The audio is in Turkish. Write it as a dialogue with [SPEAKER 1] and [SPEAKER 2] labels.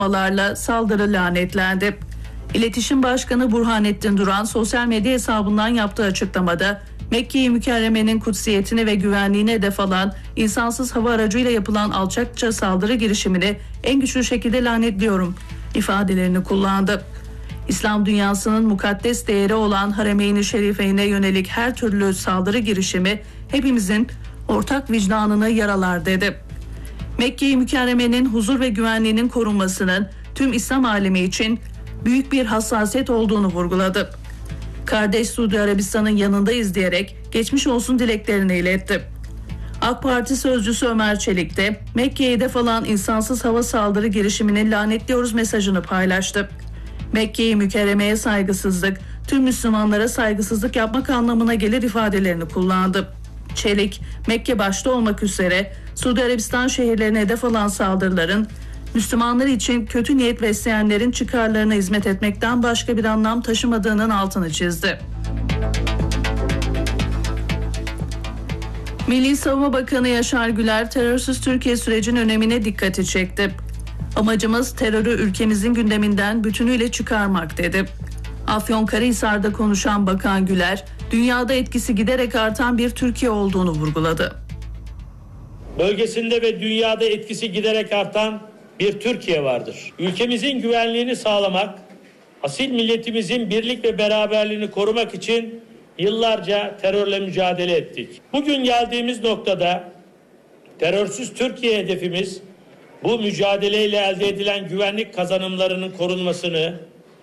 [SPEAKER 1] saldırı lanetlendi. İletişim Başkanı Burhanettin Duran sosyal medya hesabından yaptığı açıklamada Mekke-i Mükerreme'nin kutsiyetini ve güvenliğini hedef alan insansız hava aracıyla yapılan alçakça saldırı girişimini en güçlü şekilde lanetliyorum ifadelerini kullandı. İslam dünyasının mukaddes değeri olan Haremeyn-i Şerifeyn'e yönelik her türlü saldırı girişimi hepimizin ortak vicdanını yaralar dedi. Mekke-i Mükerreme'nin huzur ve güvenliğinin korunmasının tüm İslam alemi için büyük bir hassasiyet olduğunu vurguladı. Kardeş Suudi Arabistan'ın yanındayız diyerek geçmiş olsun dileklerini iletti. AK Parti sözcüsü Ömer Çelik de Mekke'ye hedef alan insansız hava saldırı girişimini lanetliyoruz mesajını paylaştı. Mekke-i Mükerreme'ye saygısızlık, tüm Müslümanlara saygısızlık yapmak anlamına gelir ifadelerini kullandı. Çelik, Mekke başta olmak üzere Suudi Arabistan şehirlerine hedef alan saldırıların Müslümanlar için kötü niyet besleyenlerin çıkarlarına hizmet etmekten başka bir anlam taşımadığının altını çizdi. Milli Savunma Bakanı Yaşar Güler, terörsüz Türkiye sürecinin önemine dikkati çekti. Amacımız terörü ülkemizin gündeminden bütünüyle çıkarmak dedi. Afyonkarahisar'da konuşan Bakan Güler, dünyada etkisi giderek artan bir Türkiye olduğunu vurguladı.
[SPEAKER 2] Bölgesinde ve dünyada etkisi giderek artan bir Türkiye vardır. Ülkemizin güvenliğini sağlamak, asil milletimizin birlik ve beraberliğini korumak için yıllarca terörle mücadele ettik. Bugün geldiğimiz noktada terörsüz Türkiye hedefimiz bu mücadeleyle elde edilen güvenlik kazanımlarının korunmasını,